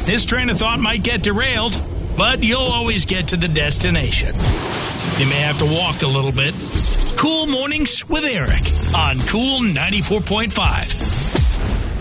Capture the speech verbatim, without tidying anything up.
This train of thought might get derailed, but you'll always get to the destination. You may have to walk a little bit. Cool Mornings with Eric on Cool ninety-four point five.